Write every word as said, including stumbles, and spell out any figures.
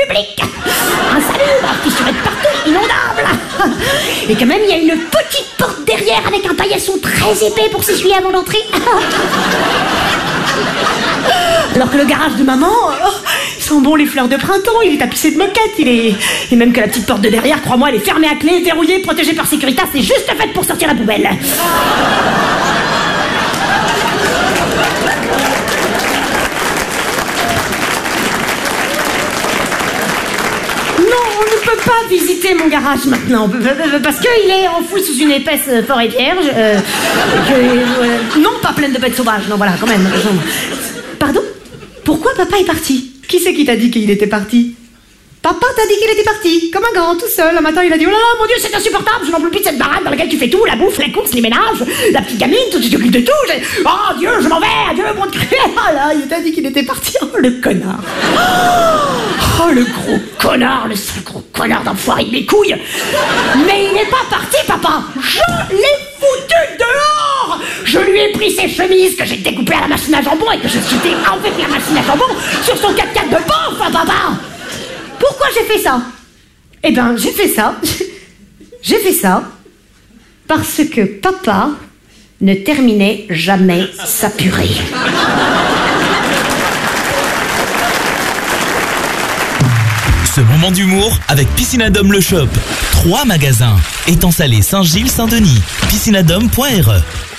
public. Insalubre, fissuré de partout, inondable. Et quand même, il y a une petite porte derrière avec un paillasson très épais pour s'essuyer avant d'entrer. Alors que le garage de maman, oh, il sent bon les fleurs de printemps, il est tapissé de moquettes, il est... Et même que la petite porte de derrière, crois-moi, elle est fermée à clé, verrouillée, protégée par Securitas, c'est juste faite pour sortir la poubelle. Pas visiter mon garage maintenant parce qu'il est enfoui sous une épaisse forêt vierge euh, que, euh, non pas pleine de bêtes sauvages, non voilà quand même. Pardon? Pourquoi papa est parti? Qui c'est qui t'a dit qu'il était parti? Papa t'a dit qu'il était parti, comme un grand, tout seul. Un matin, il a dit « Oh là là, mon Dieu, c'est insupportable, je n'en peux plus de cette baraque dans laquelle tu fais tout, la bouffe, la course, les ménages, la petite gamine, tout, tu t'occupes de tout. J'ai... Oh Dieu, je m'en vais, adieu, mon Dieu. » Ah là, il t'a dit qu'il était parti. Oh, le connard. Oh, le gros connard, le sale gros connard d'enfoiré de mes couilles. Mais il n'est pas parti, papa. Je l'ai foutu dehors. Je lui ai pris ses chemises que j'ai découpées à la machine à jambon et que j'ai jeté avec la machine à jambon sur son quatre quatre de bouffe, papa. Pourquoi j'ai fait ça? Eh ben, j'ai fait ça. J'ai fait ça parce que papa ne terminait jamais sa purée. Ce moment d'humour avec Piscinadome le Shop. Trois magasins. Étang Salé, Saint-Gilles, Saint-Denis. piscinadome point r e